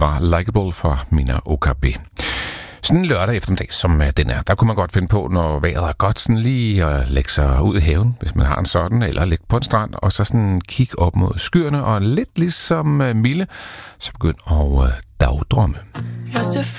var Likeable fra Mina OKB. Sådan en lørdag eftermiddag, som den er, der kunne man godt finde på, når vejret er godt, sådan lige at lægge sig ud i haven, hvis man har en sådan, eller ligge på en strand, og så sådan kigge op mod skyerne, og lidt ligesom Mille, så begynd at dagdrømme. You're so